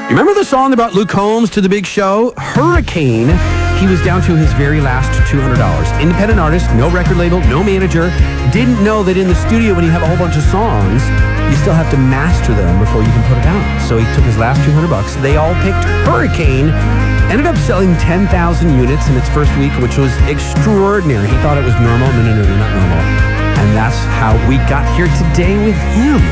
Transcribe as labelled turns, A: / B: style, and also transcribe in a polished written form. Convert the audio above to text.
A: You remember the song about Luke Combs to the big show? Hurricane. He was down to his very last $200. Independent artist, no record label, no manager. Didn't know that in the studio when you have a whole bunch of songs, you still have to master them before you can put it out. So he took his last $200. They all picked Hurricane. Ended up selling 10,000 units in its first week, which was extraordinary. He thought it was normal. No, not normal. And that's how we got here today with him.